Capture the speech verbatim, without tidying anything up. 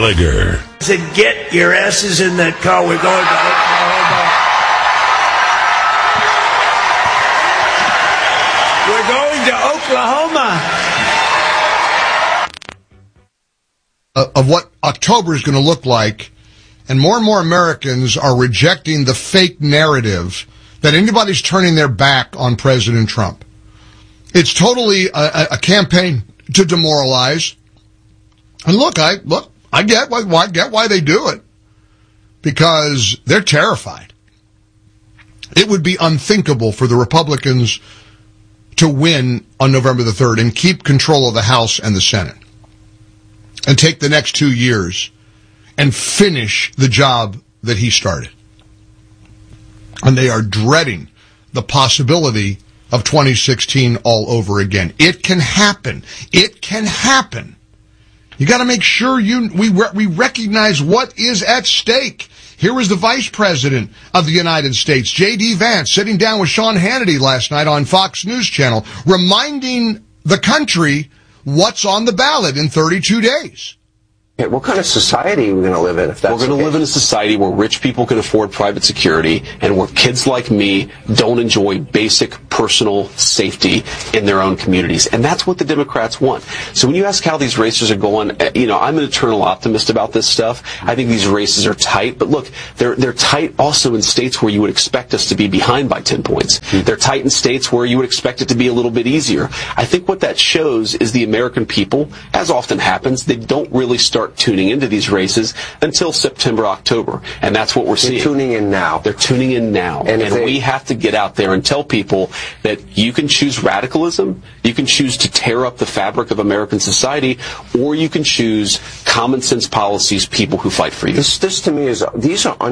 Gallagher. To get your asses in that car. We're going to Oklahoma. We're going to Oklahoma. Uh, of what October is going to look like, and more and more Americans are rejecting the fake narrative that anybody's turning their back on President Trump. It's totally a, a campaign to demoralize. And look, I look, I get why, I get why they do it, because they're terrified. It would be unthinkable for the Republicans to win on November the third and keep control of the House and the Senate and take the next two years and finish the job that he started. And they are dreading the possibility of twenty sixteen all over again. It can happen. It can happen. You got to make sure you we re- we recognize what is at stake. Here was the Vice President of the United States, J D. Vance, sitting down with Sean Hannity last night on Fox News Channel, reminding the country what's on the ballot in thirty-two days. What kind of society are we going to live in if that's We're going to live in a society where rich people can afford private security and where kids like me don't enjoy basic personal safety in their own communities. And that's what the Democrats want. So when you ask how these races are going, you know, I'm an eternal optimist about this stuff. I think these races are tight. But look, they're they're tight also in states where you would expect us to be behind by ten points. Mm-hmm. They're tight in states where you would expect it to be a little bit easier. I think what that shows is the American people, as often happens, they don't really start tuning into these races until September, October. And that's what we're seeing. They're tuning in now. They're tuning in now. And, and they, we have to get out there and tell people that you can choose radicalism, you can choose to tear up the fabric of American society, or you can choose common sense policies, people who fight for you. This, this to me is, these are